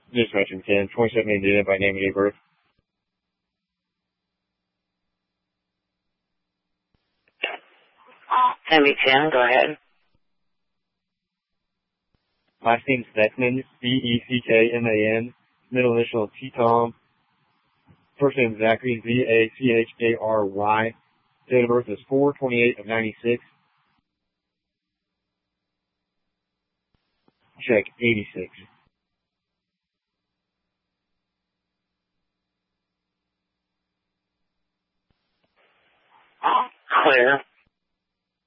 Dispatcher 10, 27 Indiana by name and date of birth. MB10, go ahead. Last name Steckman, Beckman, middle initial T-Tom, first name Zachary, Zachary, date of birth is 4/28 of 96. Check 86. Clear.